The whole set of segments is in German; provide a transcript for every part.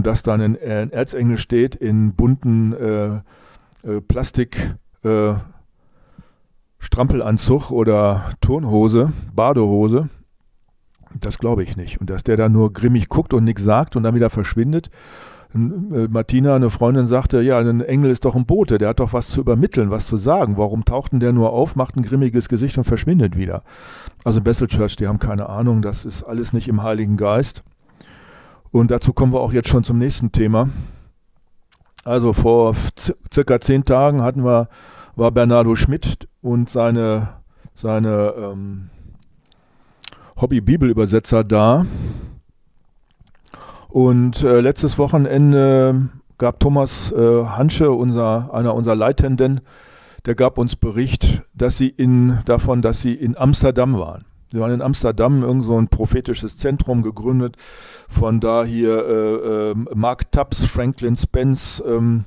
dass dann ein Erzengel steht in bunten Plastik Strampelanzug oder Turnhose, Badehose, das glaube ich nicht. Und dass der da nur grimmig guckt und nichts sagt und dann wieder verschwindet. Martina, eine Freundin, sagte, ja, ein Engel ist doch ein Bote, der hat doch was zu übermitteln, was zu sagen. Warum taucht denn der nur auf, macht ein grimmiges Gesicht und verschwindet wieder? Also Bethel Church, die haben keine Ahnung, das ist alles nicht im Heiligen Geist. Und dazu kommen wir auch jetzt schon zum nächsten Thema. Also vor circa 10 Tagen war Bernardo Schmidt und seine Hobby-Bibelübersetzer da. Und letztes Wochenende gab Thomas Hansche, einer unserer Leitenden, der gab uns Bericht, dass sie in Amsterdam waren. Sie waren in Amsterdam, irgend so ein prophetisches Zentrum gegründet, von da hier Mark Tubbs, Franklin Spence,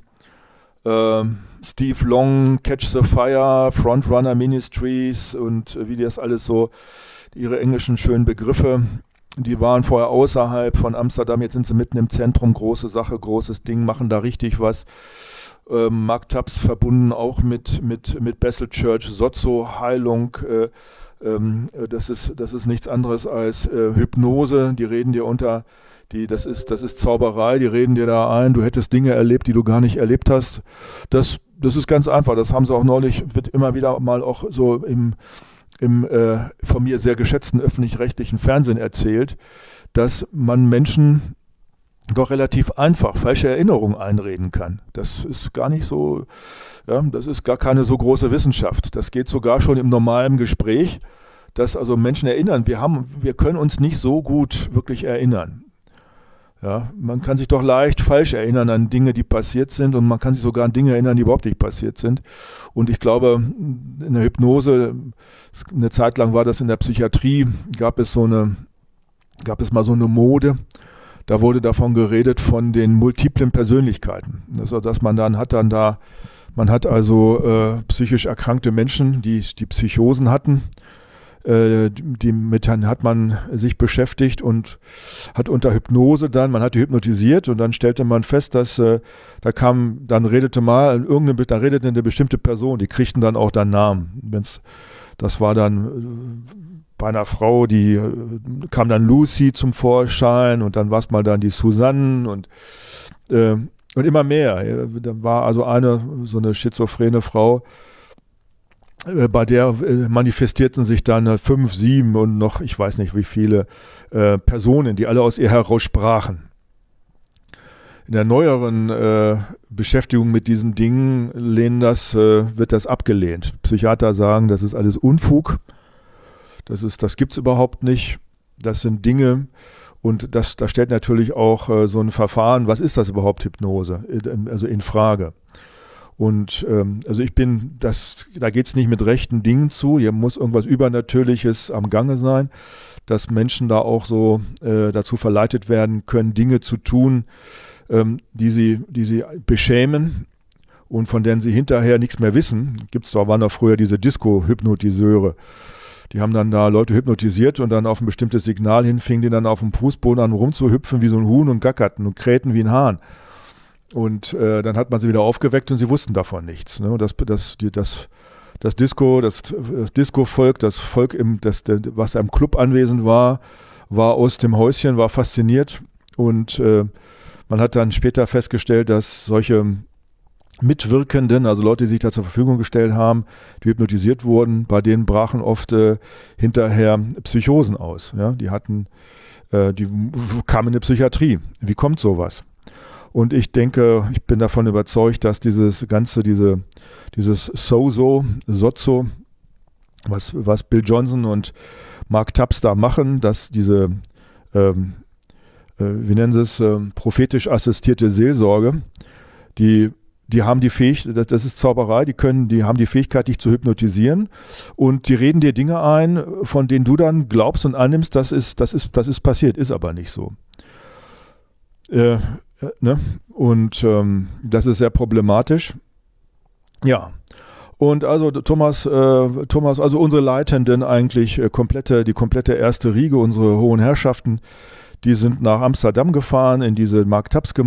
Steve Long, Catch the Fire, Frontrunner Ministries und wie das alles so, ihre englischen schönen Begriffe. Die waren vorher außerhalb von Amsterdam, jetzt sind sie mitten im Zentrum, große Sache, großes Ding, machen da richtig was. Mark Tubbs verbunden auch mit Bethel Church, Sozo, Heilung, das ist nichts anderes als Hypnose, die reden dir das ist Zauberei, die reden dir da ein, du hättest Dinge erlebt, die du gar nicht erlebt hast. Das ist ganz einfach, das haben sie auch neulich, wird immer wieder mal auch so im von mir sehr geschätzten öffentlich-rechtlichen Fernsehen erzählt, dass man Menschen doch relativ einfach falsche Erinnerungen einreden kann. Das ist gar nicht so, ja, das ist gar keine so große Wissenschaft. Das geht sogar schon im normalen Gespräch, dass also Menschen erinnern. Wir können uns nicht so gut wirklich erinnern. Ja, man kann sich doch leicht falsch erinnern an Dinge, die passiert sind, und man kann sich sogar an Dinge erinnern, die überhaupt nicht passiert sind. Und ich glaube, in der Hypnose, eine Zeit lang war das in der Psychiatrie, gab es mal so eine Mode, da wurde davon geredet von den multiplen Persönlichkeiten. Also, dass man hat also psychisch erkrankte Menschen, die Psychosen hatten, mit hat man sich beschäftigt und hat unter Hypnose man hat die hypnotisiert und dann stellte man fest, dass dann redete eine bestimmte Person, die kriegten dann auch dann Namen. Das war dann bei einer Frau, die kam dann Lucy zum Vorschein und dann war es mal dann die Susanne und immer mehr. Da war also so eine schizophrene Frau, bei der manifestierten sich dann 5, 7 und noch, ich weiß nicht wie viele Personen, die alle aus ihr heraus sprachen. In der neueren Beschäftigung mit diesen Dingen wird das abgelehnt. Psychiater sagen, das ist alles Unfug, das gibt's überhaupt nicht, das sind Dinge, und da stellt natürlich auch so ein Verfahren, was ist das überhaupt, Hypnose, also in Frage. Und also da geht es nicht mit rechten Dingen zu, hier muss irgendwas Übernatürliches am Gange sein, dass Menschen da auch so dazu verleitet werden können, Dinge zu tun, die sie beschämen und von denen sie hinterher nichts mehr wissen. Waren da früher diese Disco-Hypnotiseure, die haben dann da Leute hypnotisiert und dann auf ein bestimmtes Signal hin, fingen die dann auf dem Fußboden an rumzuhüpfen wie so ein Huhn und gackerten und krähten wie ein Hahn. Und dann hat man sie wieder aufgeweckt und sie wussten davon nichts. Ne? Das Disco-Volk, das Volk, was im Club anwesend war aus dem Häuschen, war fasziniert. Und man hat dann später festgestellt, dass solche Mitwirkenden, also Leute, die sich da zur Verfügung gestellt haben, die hypnotisiert wurden, bei denen brachen oft hinterher Psychosen aus. Ja? Die kamen in die Psychiatrie. Wie kommt sowas? Und ich denke, ich bin davon überzeugt, dass dieses Sozo, was Bill Johnson und Mark Tubbs da machen, dass diese, wie nennen sie es, prophetisch assistierte Seelsorge, die haben die Fähigkeit, das ist Zauberei, die haben die Fähigkeit, dich zu hypnotisieren, und die reden dir Dinge ein, von denen du dann glaubst und annimmst, das ist passiert, ist aber nicht so. Ne? Und das ist sehr problematisch. Ja. Und also Thomas, also unsere Leitenden eigentlich, die komplette erste Riege, unsere hohen Herrschaften, die sind nach Amsterdam gefahren in diese Mark Tubbs